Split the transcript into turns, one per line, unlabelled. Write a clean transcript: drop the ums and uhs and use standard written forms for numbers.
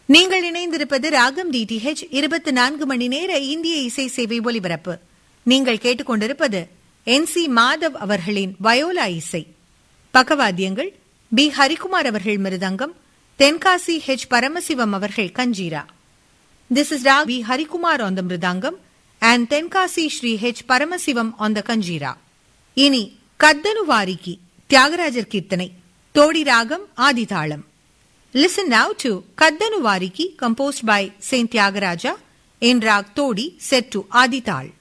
நீங்கள் இணைந்திருப்பது ராகம் டிடிஹெச் 24 மணி நேர இந்திய இசை சேவை ஒலிபரப்பு. நீங்கள் கேட்டுக்கொண்டிருப்பது NC மாதவ் அவர்களின் வயோலா இசை. பக்கவாத்தியங்கள் பி ஹரிகுமார் அவர்கள் மிருதங்கம், தென்காசி H பரமசிவம் அவர்கள் kanjira. This is Rag B Harikumar on the Mridangam and Tenkasi Shri H Paramassivam on the Kanjira. இனி கத்தனு வாரிக்கி தியாகராஜர் கீர்த்தனை, தோடி ராகம் ஆதிதாளம். Listen now to Kaddanu Variki composed by Saint Tyagaraja in Rag Todi set to Adital.